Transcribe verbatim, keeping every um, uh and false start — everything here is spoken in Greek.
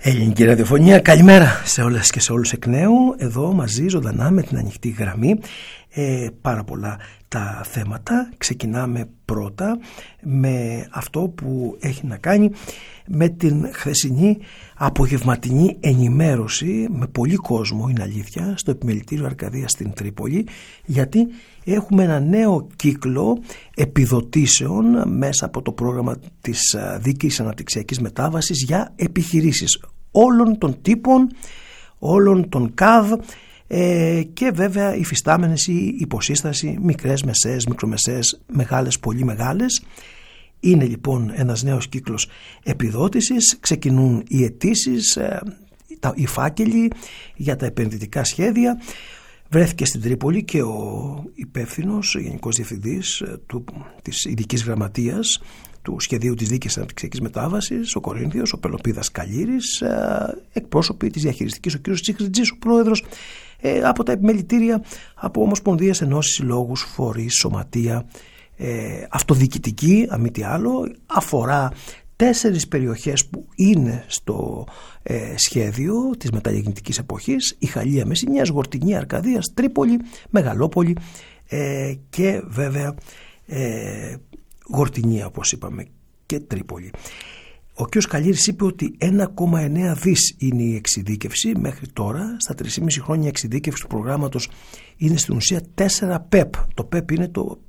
Ελληνική ραδιοφωνία, καλημέρα σε όλες και σε όλους εκ νέου. Εδώ μαζί ζωντανά με την ανοιχτή γραμμή. Ε, πάρα πολλά τα θέματα. Ξεκινάμε πρώτα με αυτό που έχει να κάνει με την χθεσινή απογευματινή ενημέρωση, με πολύ κόσμο, είναι αλήθεια, στο Επιμελητήριο Αρκαδίας στην Τρίπολη, γιατί έχουμε ένα νέο κύκλο επιδοτήσεων μέσα από το πρόγραμμα της Δίκαιης Αναπτυξιακής Μετάβασης για επιχειρήσεις όλων των τύπων, όλων των ΚΑΔ, ε, και βέβαια υφιστάμενες ή υποσύσταση, μικρές, μεσαίες, μικρομεσαίες, μεγάλες, πολύ μεγάλες. Είναι λοιπόν ένας νέος κύκλος επιδότησης, ξεκινούν οι αιτήσεις, οι φάκελοι για τα επενδυτικά σχέδια. Βρέθηκε στην Τρίπολη και ο υπεύθυνος, ο Γενικός Διευθυντής του, της Ειδικής Γραμματείας του Σχεδίου της Δίκαιης Αναπτυξιακής Μετάβασης, ο Κορίνθιος, ο Πελοπίδας Καλήρης, εκπρόσωποι της διαχειριστικής, ο κ. Τσίχριτζης, ο πρόεδρος, από τα επιμελητήρια, από ομοσπονδίες, ενώσεις, συλλόγους, φορείς, σωματεία, Ε, αυτοδιοικητική, αν μη τι άλλο. Αφορά τέσσερις περιοχές που είναι στο ε, σχέδιο της μεταγεννητικής εποχής: η Χαλία Μεσσηνίας, Γορτινία Αρκαδίας, Τρίπολη, Μεγαλόπολη ε, και βέβαια ε, Γορτινία, όπως είπαμε, και Τρίπολη. Ο κ. Καλήρης είπε ότι ένα κόμμα εννέα δις είναι η εξειδίκευση μέχρι τώρα. Στα τρία και μισό χρόνια εξειδίκευση του προγράμματος είναι στην ουσία τέσσερα πεπ. Το πεπ είναι το